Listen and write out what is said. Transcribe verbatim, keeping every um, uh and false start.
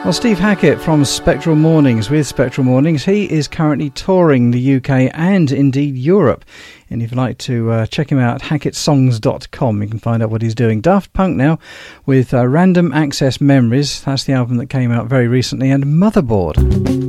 Well, Steve Hackett from Spectral Mornings with Spectral Mornings. He is currently touring the U K and indeed Europe. And if you'd like to uh, check him out, hackett songs dot com, you can find out what he's doing. Daft Punk now with uh, Random Access Memories. That's the album that came out very recently. And Motherboard.